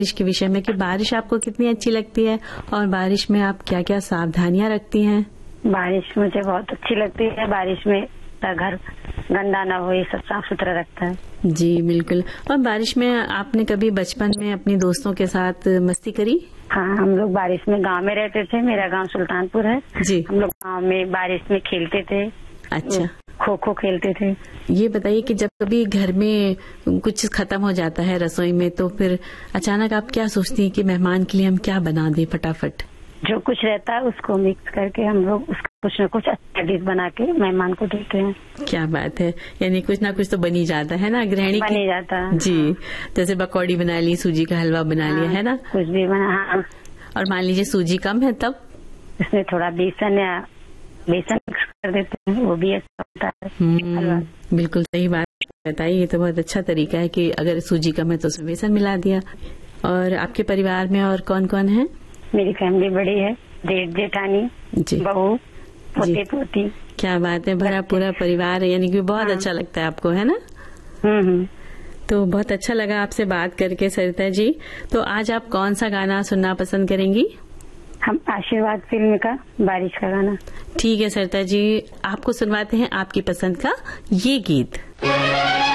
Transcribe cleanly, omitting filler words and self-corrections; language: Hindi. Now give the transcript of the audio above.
बारिश के विषय में कि बारिश आपको कितनी अच्छी लगती है और बारिश में आप क्या क्या सावधानियां रखती हैं। बारिश मुझे बहुत अच्छी लगती है। बारिश में घर गंदा ना हो, ये सब साफ सुथरा रखता है। जी बिल्कुल। और बारिश में आपने कभी बचपन में अपने दोस्तों के साथ मस्ती करी? हाँ, हम लोग बारिश में गांव में रहते थे। मेरा गांव सुल्तानपुर है जी। हम लोग गांव में बारिश में खेलते थे। अच्छा, खो खो खेलते थे। ये बताइए कि जब कभी घर में कुछ खत्म हो जाता है रसोई में, तो फिर अचानक आप क्या सोचती हैं कि मेहमान के लिए हम क्या बना दें फटाफट? जो कुछ रहता है उसको मिक्स करके हम लोग उसका कुछ न कुछ अच्छा डिश बना के मेहमान को देते हैं। क्या बात है, यानी कुछ ना कुछ तो बन ही जाता है ना गृहिणी बन ही जाता है। जी, जैसे पकौड़ी बना ली, सूजी का हलवा बना लिया, है ना? कुछ भी बना। हाँ। और मान लीजिए सूजी कम है तब इसमें थोड़ा बेसन मिक्स कर देते हैं, वो भी अच्छा होता है। बिल्कुल सही बात बताइए। ये तो बहुत अच्छा तरीका है कि अगर सूजी कम है तो उसमें बेसन मिला दिया। और आपके परिवार में और कौन कौन है? मेरी फैमिली बड़ी है, जेठ जेठानी, बहू, पोते पोती। क्या बात है, भरा पूरा परिवार है, यानी कि बहुत अच्छा लगता है आपको, है ना? तो बहुत अच्छा लगा आपसे बात करके सरिता जी। तो आज आप कौन सा गाना सुनना पसंद करेंगी? हम आशीर्वाद फिल्म का बारिश का गाना। ठीक है सरिता जी, आपको सुनवाते हैं आपकी पसंद का ये गीत।